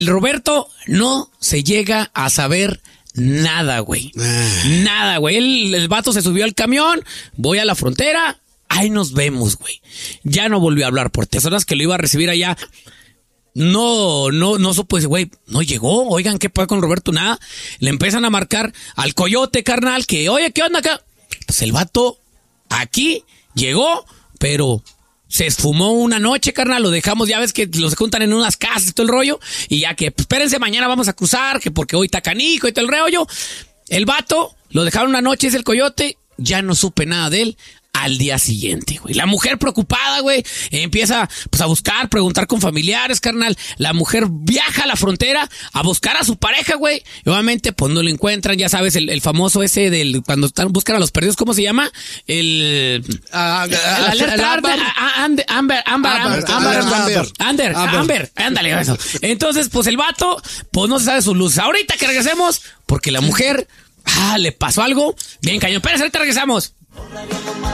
Roberto no se llega a saber nada, güey. Nada, güey. El vato se subió al camión, voy a la frontera, ahí nos vemos, güey. Ya no volvió a hablar por personas que lo iba a recibir allá. No supo, güey, no llegó. Oigan, ¿qué pasa con Roberto? Nada. Le empiezan a marcar al coyote, carnal, que, oye, ¿qué onda acá? Pues el vato aquí llegó, pero se esfumó una noche, carnal, lo dejamos, ya ves que los juntan en unas casas y todo el rollo, y ya que, pues, espérense, mañana vamos a cruzar, que porque hoy está canijo y todo el rollo. El vato, lo dejaron una noche, es el coyote, ya no supe nada de él. Al día siguiente, güey. La mujer preocupada, güey, empieza pues a buscar, preguntar con familiares, carnal. La mujer viaja a la frontera a buscar a su pareja, güey. Y obviamente, pues no lo encuentran, ya sabes, el famoso ese del cuando buscan a los perdidos, ¿cómo se llama? El alerta Amber, ándale, eso. Entonces, pues el vato, pues no se sabe sus luces. Ahorita que regresemos, porque la mujer, le pasó algo bien cañón. Espérate, ahorita regresamos.